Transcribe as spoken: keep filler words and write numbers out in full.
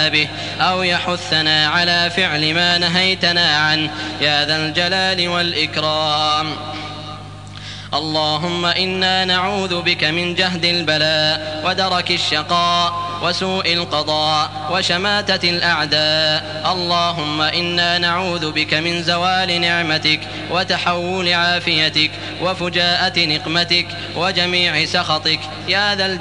به أو يحثنا على فعل ما نهيتنا عنه يا ذا الجلال والإكرام. اللهم إنا نعوذ بك من جهد البلاء ودرك الشقاء وسوء القضاء وشماتة الأعداء. اللهم إنا نعوذ بك من زوال نعمتك وتحول عافيتك وفجاءة نقمتك وجميع سخطك يا ذا الجلال